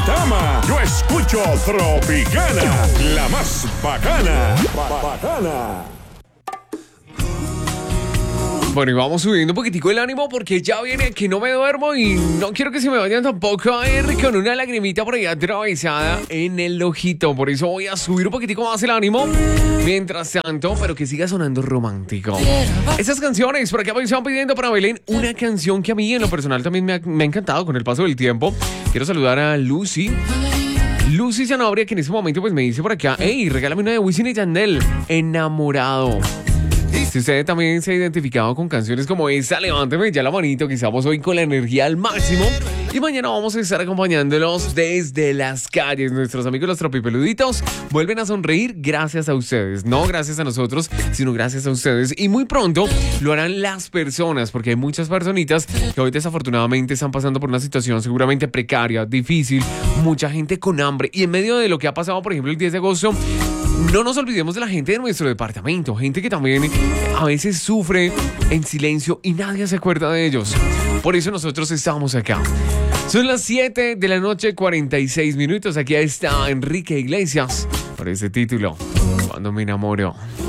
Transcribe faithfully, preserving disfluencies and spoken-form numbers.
Tama. Yo escucho Tropicana, la más bacana. Bacana. Bueno, y vamos subiendo un poquitico el ánimo porque ya viene que no me duermo y no quiero que se me vayan tampoco a ir con una lagrimita por ahí atravesada en el ojito. Por eso voy a subir un poquitico más el ánimo. Mientras tanto, pero que siga sonando romántico. Esas canciones, por acá me están pidiendo para Belén una canción que a mí en lo personal también me ha, me ha encantado con el paso del tiempo. Quiero saludar a Lucy. Lucy Zanabria, que en este momento pues me dice por acá, hey, regálame una de Wisin y Yandel, Enamorado. Si usted también se ha identificado con canciones como esta, levánteme ya la manito, que estamos hoy con la energía al máximo. Y mañana vamos a estar acompañándolos desde las calles. Nuestros amigos los tropipeluditos vuelven a sonreír gracias a ustedes. No gracias a nosotros, sino gracias a ustedes. Y muy pronto lo harán las personas, porque hay muchas personitas que hoy desafortunadamente están pasando por una situación seguramente precaria, difícil, mucha gente con hambre. Y en medio de lo que ha pasado, por ejemplo, el diez de agosto, no nos olvidemos de la gente de nuestro departamento, gente que también a veces sufre en silencio y nadie se acuerda de ellos. Por eso nosotros estamos acá. Son las siete de la noche, cuarenta y seis minutos. Aquí está Enrique Iglesias por ese título, Cuando me enamoro.